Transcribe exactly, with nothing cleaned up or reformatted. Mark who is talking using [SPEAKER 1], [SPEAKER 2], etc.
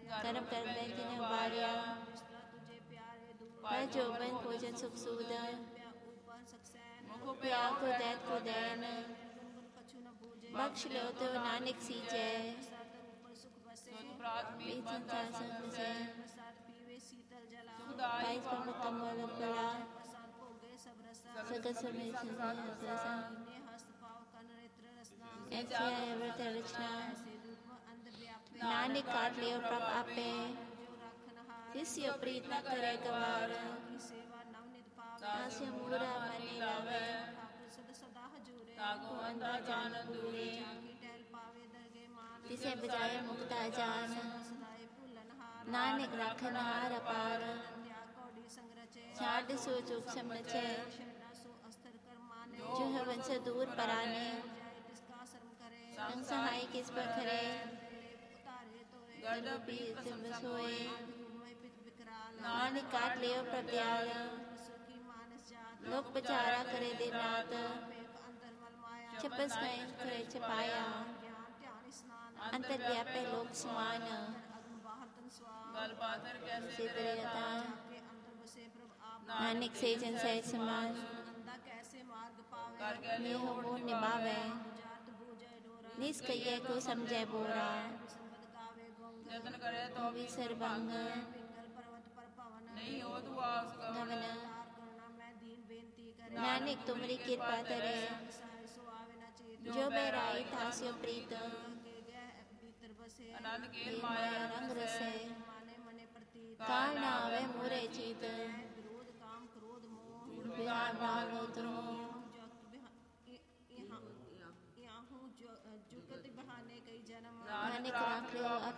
[SPEAKER 1] ਕਰਮ ਕਰਦਾ ਜਿਨੇ ਉਬਾਰਿਆ ਪਰ ਜੋਬਨ ਭੋਜਨ ਸੁਖ ਸੂਦ ਪਿਆ ਕੋ ਦੈਤ ਕੋ ਦੈਨ ਬਖਸ਼ ਲਿਓ ਤੋ ਨਾਨਕ ਸੀਜੈ ਪੀਤਨ ਸਾਰ ਸੰਗ ਸੇ ਬਾਈਸ ਪਮ ਕਮਲ ਬਲਾ ਸਗਤ ਸਮੇਤ ਸੰਸਾਰ ऐसे अवृत रचना नानक काट लियो प्रभ आपे जिसयो प्रीत न करे गवार तास्य मूरा मने लावे तागो अंधा जान दूरे तिसे बजाय मुक्ता जान नानक राखन हार अपार छाड़ सो चुक समझे जो है वंश दूर पराने संग सहाय किस पर खरे सोए नानक काट लियो प्रत्याल लोक बचारा करे दिन रात छपस में करे छपाया अंतर व्यापे लोक समान नानक से जन से समान नेह वो निभावे निष्कये को समझे बोरा
[SPEAKER 2] जतन करे तो
[SPEAKER 1] भी सर्वंग
[SPEAKER 2] नहीं हो तू आस
[SPEAKER 1] गवन नानक तुमरी कृपा तरे जो बेराई तास्यो प्रीत
[SPEAKER 2] आनंद के
[SPEAKER 1] माया रंग रसे काल ना आवे मोरे चीत बिहार नाल उतरो नानक राख लो